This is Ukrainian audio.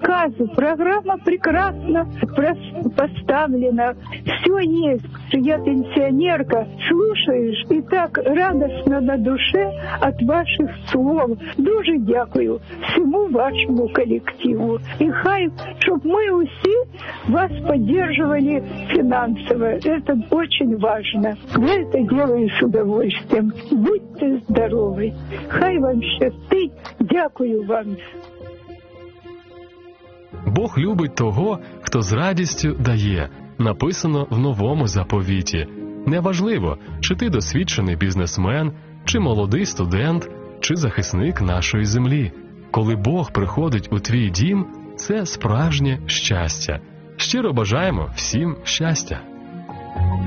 рассказы. Программа прекрасно поставлена. Все есть. Я пенсионерка. Слушаешь, и так радостно на душе от ваших слов. Дуже дякую всему вашему коллективу. И хай, чтобы мы все вас поддерживали финансово. Это очень важно. Я это делаю с удовольствием. Будьте здоровы. Хай вам щастить. Дякую вам. Бог любить того, хто з радістю дає, написано в Новому заповіті. Неважливо, чи ти досвідчений бізнесмен, чи молодий студент, чи захисник нашої землі. Коли Бог приходить у твій дім, це справжнє щастя. Щиро бажаємо всім щастя.